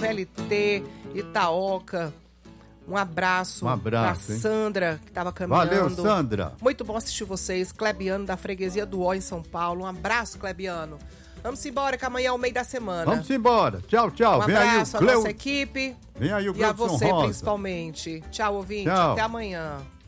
VLT, Itaoca. Um abraço pra Sandra, que estava caminhando. Valeu, Sandra. Muito bom assistir vocês. Clebiano, da freguesia do Ó, em São Paulo. Um abraço, Clebiano. Vamos embora, que amanhã é o meio da semana. Vamos embora. Tchau, tchau. Um abraço à nossa equipe. Vem aí o E a você, Rosa. principalmente. Tchau, ouvinte. Tchau. Até amanhã.